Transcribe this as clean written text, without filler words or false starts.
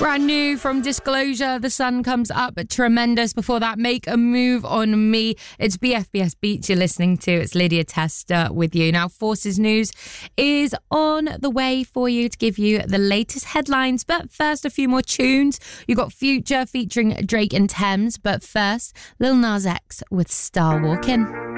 Brand new from Disclosure, The Sun Comes Up, tremendous. Before that, Make a Move on Me. It's BFBS Beats you're listening to. It's Lydia Tester with you. Now, Forces News is on the way for you to give you the latest headlines. But first, a few more tunes. You got Future featuring Drake and Thames. But first, Lil Nas X with Star Walking.